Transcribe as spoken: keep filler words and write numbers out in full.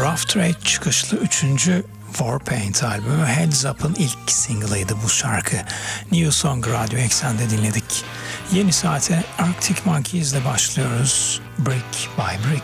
Rough Trade çıkışlı üçüncü Warpaint albümü Heads Up'ın ilk single'ıydı bu şarkı. New Song Radyo Eksen'de dinledik. Yeni saate Arctic Monkeys ile başlıyoruz. Brick by Brick.